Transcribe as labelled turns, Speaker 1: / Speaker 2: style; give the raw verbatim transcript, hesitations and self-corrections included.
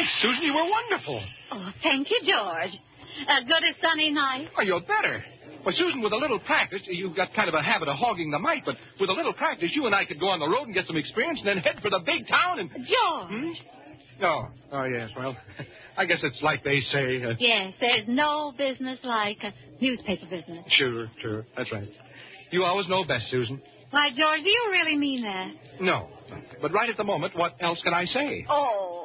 Speaker 1: Susan, you were wonderful.
Speaker 2: Oh, thank you, George. A good as sunny night.
Speaker 1: Oh, you're better. Well, Susan, with a little practice, you've got kind of a habit of hogging the mic, but with a little practice, you and I could go on the road and get some experience and then head for the big town and...
Speaker 2: George.
Speaker 1: Hmm? Oh, oh, yes, well, I guess it's like they say. Uh...
Speaker 2: Yes, there's no business like a newspaper business.
Speaker 1: Sure, sure, that's right. You always know best, Susan.
Speaker 2: Why, George, do you really mean that?
Speaker 1: No, but right at the moment, what else can I say?
Speaker 2: Oh,